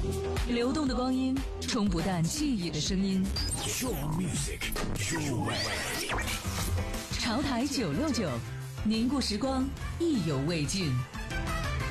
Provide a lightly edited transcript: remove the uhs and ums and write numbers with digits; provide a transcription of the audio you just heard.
流动的光阴，冲不淡记忆的声音。 Your music, your way。 潮台969，凝固时光，意犹未尽。